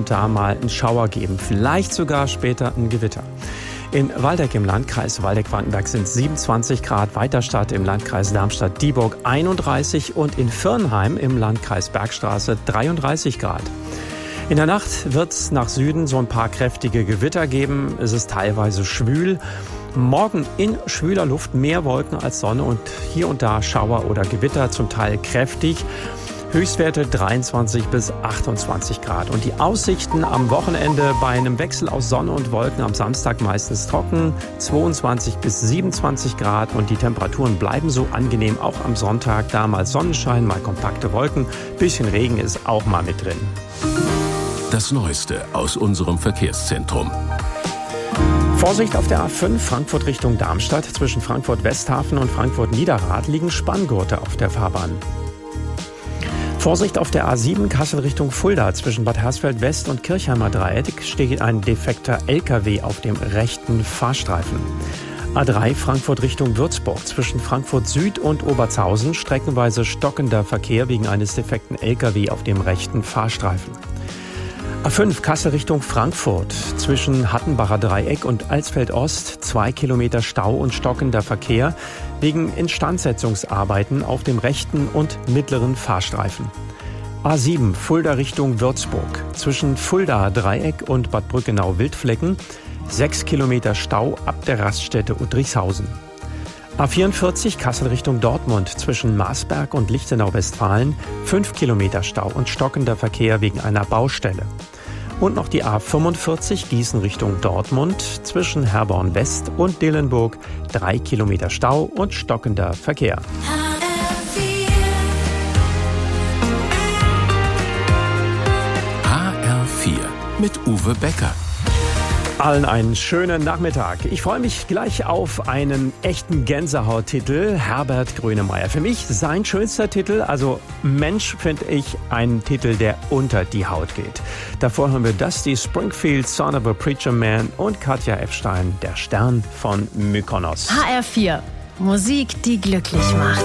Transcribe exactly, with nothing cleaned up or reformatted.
und da mal einen Schauer geben. Vielleicht sogar später ein Gewitter. In Waldeck im Landkreis Waldeck-Frankenberg sind siebenundzwanzig Grad, Weiterstadt im Landkreis Darmstadt-Dieburg einunddreißig und in Viernheim im Landkreis Bergstraße dreiunddreißig Grad. In der Nacht wird es nach Süden so ein paar kräftige Gewitter geben. Es ist teilweise schwül. Morgen in schwüler Luft mehr Wolken als Sonne und hier und da Schauer oder Gewitter, zum Teil kräftig. Höchstwerte dreiundzwanzig bis achtundzwanzig Grad. Und die Aussichten am Wochenende bei einem Wechsel aus Sonne und Wolken am Samstag meistens trocken, zweiundzwanzig bis siebenundzwanzig Grad. Und die Temperaturen bleiben so angenehm auch am Sonntag, da mal Sonnenschein, mal kompakte Wolken. Bisschen Regen ist auch mal mit drin. Das Neueste aus unserem Verkehrszentrum. Vorsicht auf der A fünf Frankfurt Richtung Darmstadt. Zwischen Frankfurt-Westhafen und Frankfurt-Niederrad liegen Spanngurte auf der Fahrbahn. Vorsicht auf der A sieben Kassel Richtung Fulda. Zwischen Bad Hersfeld-West und Kirchheimer Dreieck steht ein defekter L K W auf dem rechten Fahrstreifen. A drei Frankfurt Richtung Würzburg. Zwischen Frankfurt Süd und Obertshausen streckenweise stockender Verkehr wegen eines defekten L K W auf dem rechten Fahrstreifen. A fünf Kassel Richtung Frankfurt. Zwischen Hattenbacher Dreieck und Alsfeld Ost zwei Kilometer Stau und stockender Verkehr wegen Instandsetzungsarbeiten auf dem rechten und mittleren Fahrstreifen. A sieben Fulda Richtung Würzburg. Zwischen Fulda Dreieck und Bad Brückenau-Wildflecken sechs Kilometer Stau ab der Raststätte Udrichshausen. A vierundvierzig Kassel Richtung Dortmund. Zwischen Marsberg und Lichtenau-Westfalen fünf Kilometer Stau und stockender Verkehr wegen einer Baustelle. Und noch die A fünfundvierzig Gießen Richtung Dortmund. Zwischen Herborn West und Dillenburg drei Kilometer Stau und stockender Verkehr. H R vier mit Uwe Becker. Allen einen schönen Nachmittag. Ich freue mich gleich auf einen echten Gänsehaut-Titel. Herbert Grönemeyer. Für mich sein schönster Titel. Also Mensch, finde ich, ein Titel, der unter die Haut geht. Davor hören wir Dusty Springfield, Son of a Preacher Man und Katja Epstein, der Stern von Mykonos. H R vier. Musik, die glücklich macht.